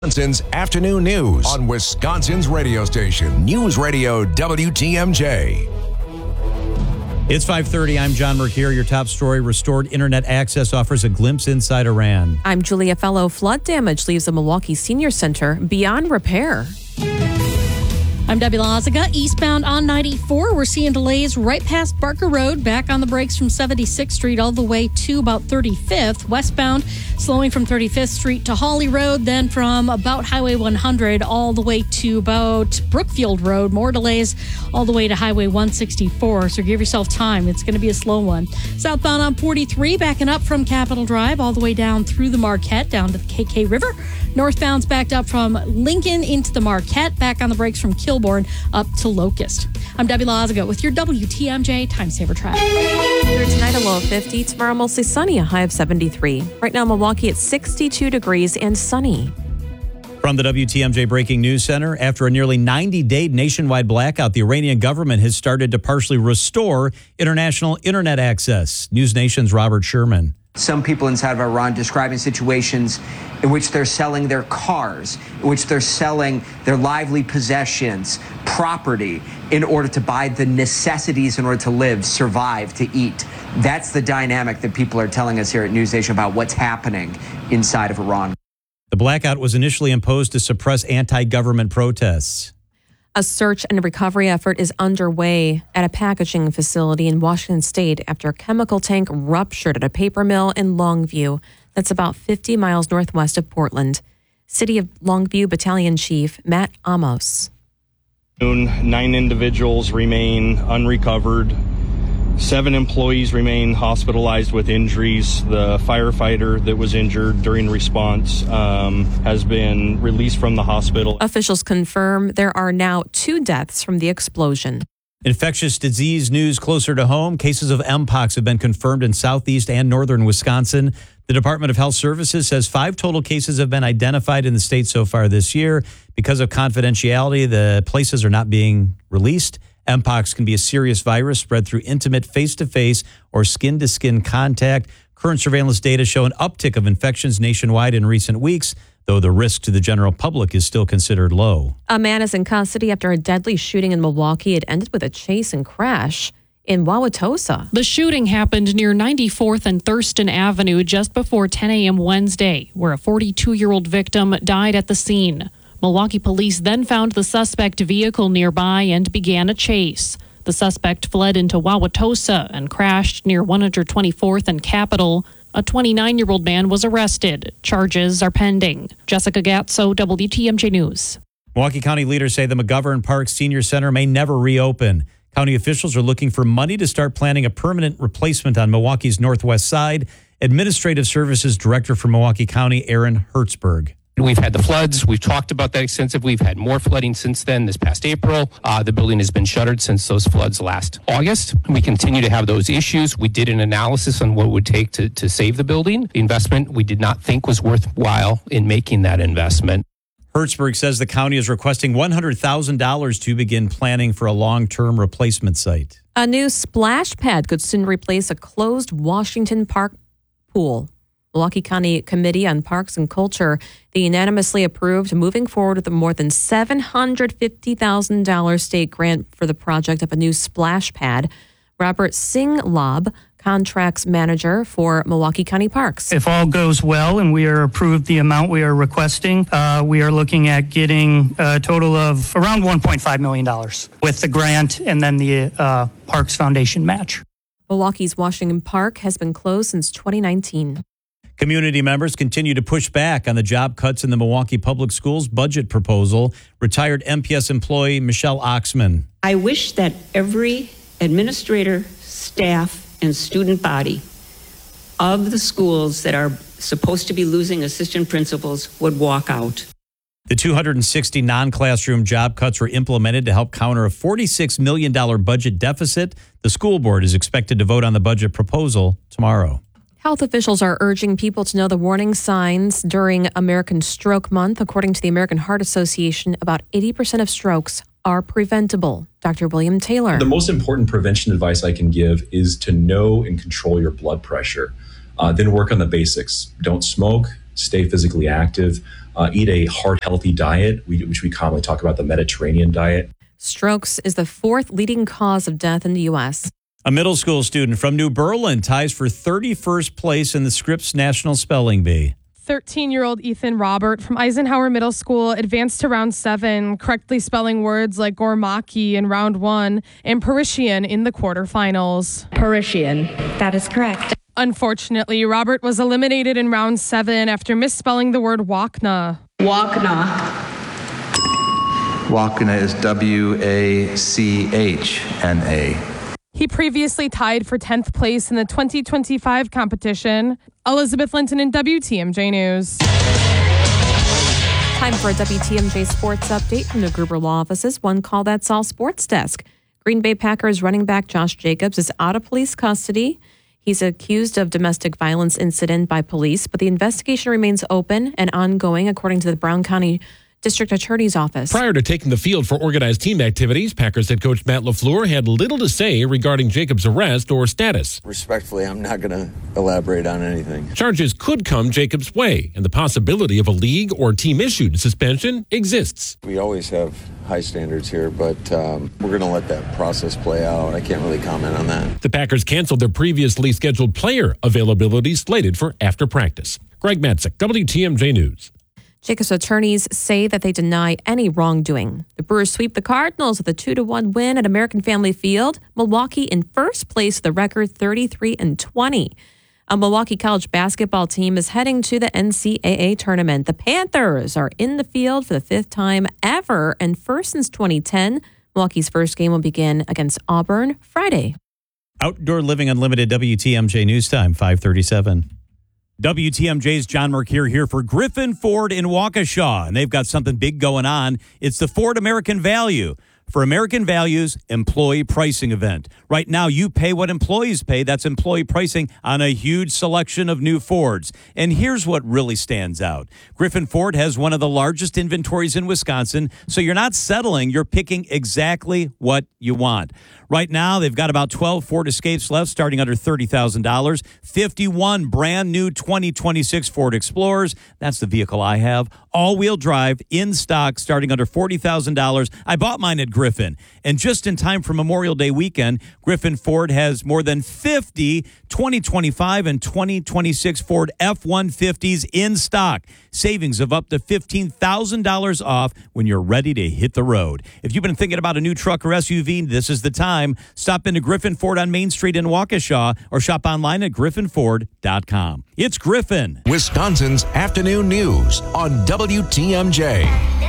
Wisconsin's afternoon news on Wisconsin's radio station, News Radio WTMJ. It's 5:30. I'm John Mercure. Your top story: restored internet access offers a glimpse inside Iran. I'm Julia Fellow. Flood damage leaves the Milwaukee Senior Center beyond repair. I'm Debbie Lazaga. Eastbound on 94, we're seeing delays right past Barker Road, back on the brakes from 76th Street all the way to about 35th. Westbound, slowing from 35th Street to Hawley Road, then from about Highway 100 all the way to about Brookfield Road. More delays all the way to Highway 164, so give yourself time. It's going to be a slow one. Southbound on 43, backing up from Capitol Drive all the way down through the Marquette, down to the KK River. Northbound's backed up from Lincoln into the Marquette, back on the brakes from Kilbourne up to Locust. I'm Debbie Lazaga with your WTMJ Time Saver Traffic. Tonight, a low of 50. Tomorrow, mostly sunny, a high of 73. Right now, Milwaukee at 62 degrees and sunny. From the WTMJ Breaking News Center, after a nearly 90-day nationwide blackout, the Iranian government has started to partially restore international internet access. News Nation's Robert Sherman. Some people inside of Iran describing situations in which they're selling their cars, in which they're selling their lively possessions, property, in order to buy the necessities in order to live, survive, to eat. That's the dynamic that people are telling us here at News Nation about what's happening inside of Iran. The blackout was initially imposed to suppress anti-government protests. A search and recovery effort is underway at a packaging facility in Washington State after a chemical tank ruptured at a paper mill in Longview. That's about 50 miles northwest of Portland. City of Longview Battalion Chief Matt Amos. 9 individuals remain unrecovered. 7 employees remain hospitalized with injuries. The firefighter that was injured during response has been released from the hospital. Officials confirm there are now 2 deaths from the explosion. Infectious disease news closer to home. Cases of Mpox have been confirmed in southeast and northern Wisconsin. The Department of Health Services says 5 total cases have been identified in the state so far this year. Because of confidentiality, the places are not being released. Mpox can be a serious virus spread through intimate face-to-face or skin-to-skin contact. Current surveillance data show an uptick of infections nationwide in recent weeks, though the risk to the general public is still considered low. A man is in custody after a deadly shooting in Milwaukee. It ended with a chase and crash in Wauwatosa. The shooting happened near 94th and Thurston Avenue just before 10 a.m. Wednesday, where a 42-year-old victim died at the scene. Milwaukee police then found the suspect vehicle nearby and began a chase. The suspect fled into Wauwatosa and crashed near 124th and Capitol. A 29-year-old man was arrested. Charges are pending. Jessica Gatso, WTMJ News. Milwaukee County leaders say the McGovern Park Senior Center may never reopen. County officials are looking for money to start planning a permanent replacement on Milwaukee's northwest side. Administrative Services Director for Milwaukee County, Aaron Hertzberg. We've had the floods. We've talked about that extensively. We've had more flooding since then, this past April. The building has been shuttered since those floods last August. We continue to have those issues. We did an analysis on what it would take to save the building. The investment we did not think was worthwhile in making that investment. Hertzberg says the county is requesting $100,000 to begin planning for a long-term replacement site. A new splash pad could soon replace a closed Washington Park pool. Milwaukee County Committee on Parks and Culture, they unanimously approved moving forward with a more than $750,000 state grant for the project of a new splash pad. Robert Singlab, contracts manager for Milwaukee County Parks. If all goes well and we are approved the amount we are requesting, we are looking at getting a total of around $1.5 million with the grant and then the Parks Foundation match. Milwaukee's Washington Park has been closed since 2019. Community members continue to push back on the job cuts in the Milwaukee Public Schools budget proposal. Retired MPS employee Michelle Oxman. I wish that every administrator, staff, and student body of the schools that are supposed to be losing assistant principals would walk out. The 260 non-classroom job cuts were implemented to help counter a $46 million budget deficit. The school board is expected to vote on the budget proposal tomorrow. Health officials are urging people to know the warning signs during American Stroke Month. According to the American Heart Association, about 80% of strokes are preventable. Dr. William Taylor. The most important prevention advice I can give is to know and control your blood pressure. Then work on the basics. Don't smoke, stay physically active, eat a heart-healthy diet, which we commonly talk about the Mediterranean diet. Strokes is the fourth leading cause of death in the U.S. A middle school student from New Berlin ties for 31st place in the Scripps National Spelling Bee. 13-year-old Ethan Robert from Eisenhower Middle School advanced to round 7, correctly spelling words like Gormaki in round 1 and Parisian in the quarterfinals. Parisian. That is correct. Unfortunately, Robert was eliminated in round 7 after misspelling the word Wakna. Wakna. Wakna is Wachna. He previously tied for 10th place in the 2025 competition. Elizabeth Linton in WTMJ News. Time for a WTMJ sports update from the Gruber Law Office's One Call That's All sports desk. Green Bay Packers running back Josh Jacobs is out of police custody. He's accused of domestic violence incident by police, but the investigation remains open and ongoing, according to the Brown County District Attorney's Office. Prior to taking the field for organized team activities, Packers head coach Matt LaFleur had little to say regarding Jacobs' arrest or status. Respectfully, I'm not going to elaborate on anything. Charges could come Jacobs' way, and the possibility of a league or team-issued suspension exists. We always have high standards here, but we're going to let that process play out. I can't really comment on that. The Packers canceled their previously scheduled player availability slated for after practice. Greg Matzik, WTMJ News. Jacobs' attorneys say that they deny any wrongdoing. The Brewers sweep the Cardinals with a 2-1 win at American Family Field. Milwaukee in first place with a record 33-20. A Milwaukee college basketball team is heading to the NCAA tournament. The Panthers are in the field for the 5th time ever and first since 2010. Milwaukee's first game will begin against Auburn Friday. Outdoor Living Unlimited, WTMJ News Time, 5:37. WTMJ's John Mercure here for Griffin Ford in Waukesha, and they've got something big going on. It's the Ford American Value. For American Value's employee pricing event. Right now, you pay what employees pay. That's employee pricing on a huge selection of new Fords. And here's what really stands out. Griffin Ford has one of the largest inventories in Wisconsin, so you're not settling. You're picking exactly what you want. Right now, they've got about 12 Ford Escapes left, starting under $30,000. 51 brand new 2026 Ford Explorers. That's the vehicle I have. All-wheel drive, in stock, starting under $40,000. I bought mine at Griffin. And just in time for Memorial Day weekend, Griffin Ford has more than 50 2025 and 2026 Ford F-150s in stock. Savings of up to $15,000 off when you're ready to hit the road. If you've been thinking about a new truck or SUV, this is the time. Stop into Griffin Ford on Main Street in Waukesha or shop online at griffinford.com. It's Griffin. Wisconsin's afternoon news on WTMJ.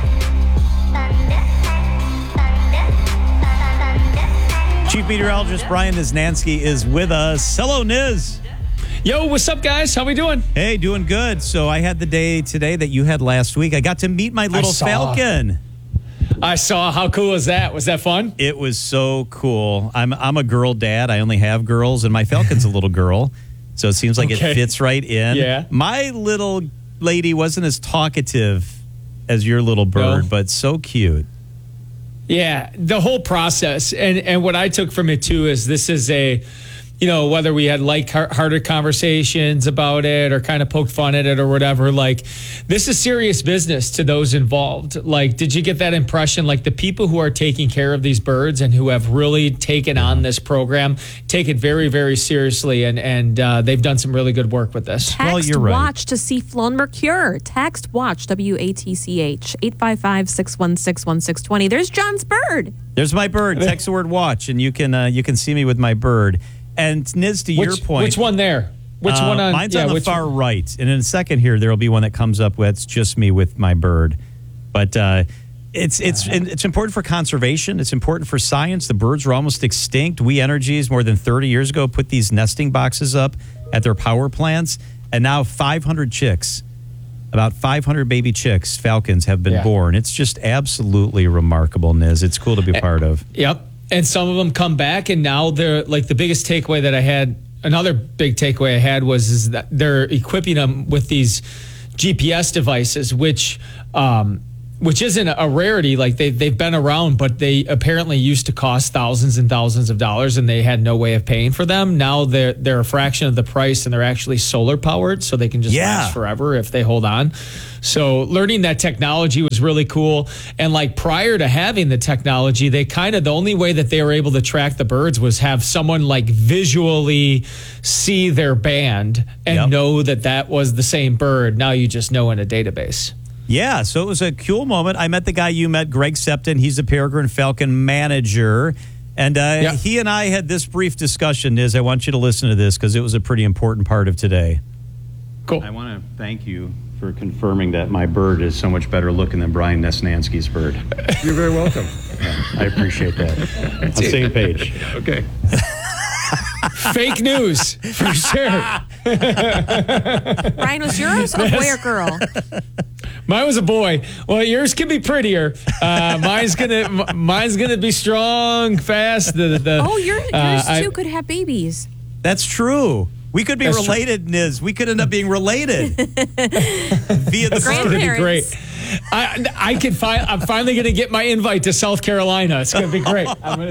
Chief Meteorologist Brian Niznansky is with us. Hello, Niz. Yo, what's up, guys? How we doing? Hey, doing good. So I had the day today that you had last week. I got to meet my little falcon. I saw. How cool was that? Was that fun? It was so cool. I'm a girl dad. I only have girls, and my falcon's a little girl. So it seems like it fits right in. Yeah. My little lady wasn't as talkative as your little bird, but so cute. Yeah, the whole process. And what I took from it, too, is this is a, whether we had light-hearted conversations about it or kind of poked fun at it or whatever, like, this is serious business to those involved. Like, did you get that impression? Like, the people who are taking care of these birds and who have really taken on this program take it very, very seriously, and they've done some really good work with this. Text WATCH to see Flown Mercure. Text WATCH, WATCH, 855-616-1620. There's John's bird. There's my bird. Text the word watch, and you can see me with my bird. And Niz, to your point. Which one there? Which one on? Mine's on the far right. And in a second here, there will be one that comes up with, it's just me with my bird. But it's important for conservation. It's important for science. The birds were almost extinct. We Energies, more than 30 years ago, put these nesting boxes up at their power plants. And now 500 chicks, about 500 baby chicks, falcons, have been born. It's just absolutely remarkable, Niz. It's cool to be part of. Yep. And some of them come back, and now they're like the biggest takeaway that I had. Another big takeaway I had is that they're equipping them with these GPS devices, which which isn't a rarity. Like they've been around, but they apparently used to cost thousands and thousands of dollars, and they had no way of paying for them. Now they're a fraction of the price, and they're actually solar powered, so they can just last forever if they hold on. So learning that technology was really cool. And like prior to having the technology, the only way that they were able to track the birds was have someone like visually see their band and know that was the same bird. Now you just know in a database. Yeah, so it was a cool moment. I met the guy you met, Greg Septon. He's the Peregrine Falcon manager. And he and I had this brief discussion. Niz, I want you to listen to this because it was a pretty important part of today. Cool. I want to thank you for confirming that my bird is so much better looking than Brian Nesnansky's bird. You're very welcome. I appreciate that. On the same page. Okay. Fake news, for sure. Ryan, was yours a boy or girl? Mine was a boy. Well, yours can be prettier. Mine's gonna be strong, fast. Yours too could have babies. That's true. We could be related, Niz. We could end up being related via the grandparents. Great. I'm finally going to get my invite to South Carolina. It's going to be great.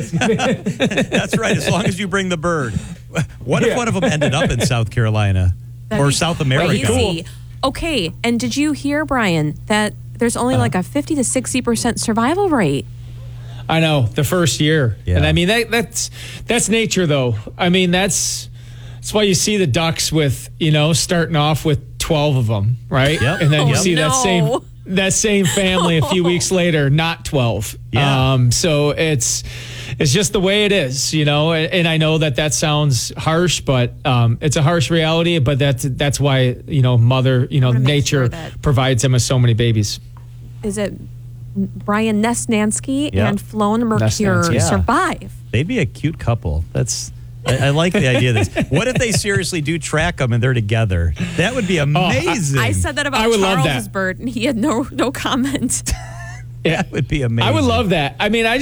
That's right, as long as you bring the bird. What if one of them ended up in South Carolina or South America? Crazy. Okay, and did you hear, Brian, that there's only like a 50 to 60% survival rate? I know, the first year. Yeah. And I mean, that's nature, though. I mean, that's why you see the ducks with, starting off with 12 of them, right? Yep. And then you see that same family a few weeks later, not 12. Yeah. So it's just the way it is, and I know that sounds harsh, but it's a harsh reality, but that's why, mother, nature provides them with so many babies. Is it Brian Nesnansky and Flown Mercure survive? They'd be a cute couple. I like the idea of this. What if they seriously do track them and they're together? That would be amazing. I said that about Charles's bird, and he had no comment. Yeah, that would be amazing. I would love that. I mean, I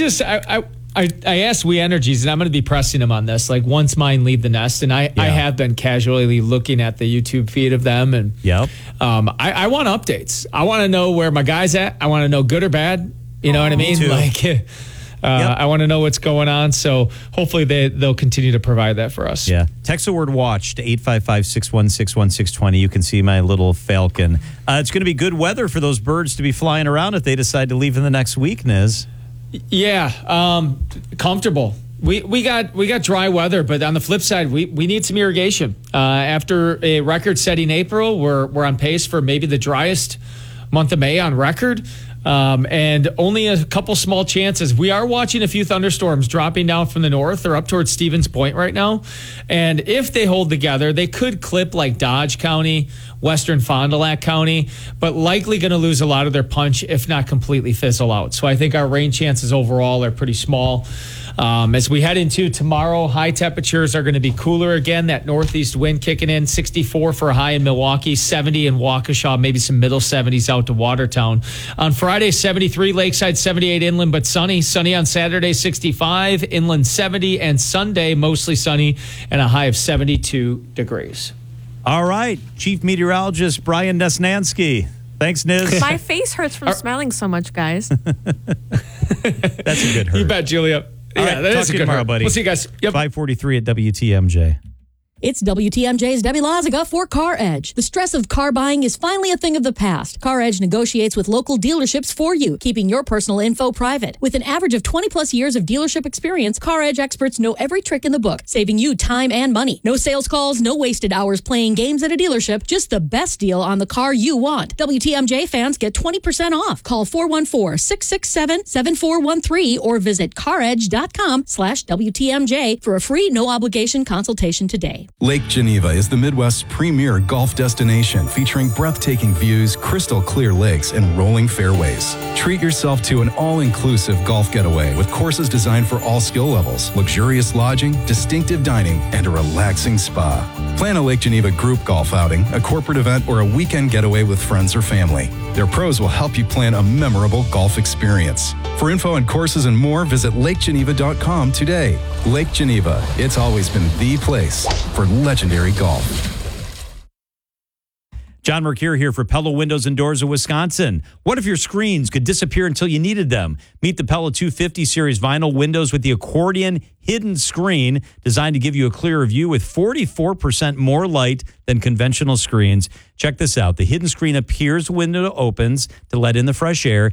asked We Energies, and I'm going to be pressing them on this. Like once mine leave the nest, and I have been casually looking at the YouTube feed of them, and I want updates. I want to know where my guy's at. I want to know good or bad. You know what I mean? Too. Like. I want to know what's going on, so hopefully they'll continue to provide that for us. Yeah. Text the word WATCH to 855-616-1620. You can see my little falcon. It's going to be good weather for those birds to be flying around if they decide to leave in the next week, Niz. Yeah, comfortable. We got dry weather, but on the flip side, we need some irrigation. After a record-setting April, we're on pace for maybe the driest month of May on record. And only a couple small chances. We are watching a few thunderstorms dropping down from the north. They're up towards Stevens Point right now. And if they hold together, they could clip like Dodge County, Western Fond du Lac County, but likely going to lose a lot of their punch, if not completely fizzle out. So I think our rain chances overall are pretty small. As we head into tomorrow, high temperatures are going to be cooler again. That northeast wind kicking in, 64 for a high in Milwaukee, 70 in Waukesha, maybe some middle 70s out to Watertown. On Friday, 73, Lakeside 78 inland, but sunny. Sunny on Saturday, 65, inland 70, and Sunday, mostly sunny and a high of 72 degrees. All right, Chief Meteorologist Brian Nesnansky. Thanks, Niz. My face hurts from smiling so much, guys. That's a good hurt. You bet, Julia. All right, that talk is to a you good tomorrow, hurt. buddy. We'll see you guys. Yep. 5:43 at WTMJ. It's WTMJ's Debbie Loziga for Car Edge. The stress of car buying is finally a thing of the past. Car Edge negotiates with local dealerships for you, keeping your personal info private. With an average of 20 plus years of dealership experience, Car Edge experts know every trick in the book, saving you time and money. No sales calls, no wasted hours playing games at a dealership, just the best deal on the car you want. WTMJ fans get 20% off. Call 414-667-7413 or visit caredge.com/WTMJ for a free no obligation consultation today. Lake Geneva is the Midwest's premier golf destination, featuring breathtaking views, crystal clear lakes, and rolling fairways. Treat yourself to an all-inclusive golf getaway with courses designed for all skill levels, luxurious lodging, distinctive dining, and a relaxing spa. Plan a Lake Geneva group golf outing, a corporate event, or a weekend getaway with friends or family. Their pros will help you plan a memorable golf experience. For info on courses and more, visit lakegeneva.com today. Lake Geneva, it's always been the place for legendary golf. John Mercure here for Pella Windows and Doors of Wisconsin. What if your screens could disappear until you needed them? Meet the Pella 250 series vinyl windows with the accordion hidden screen designed to give you a clearer view with 44% more light than conventional screens. Check this out. The hidden screen appears when the window opens to let in the fresh air.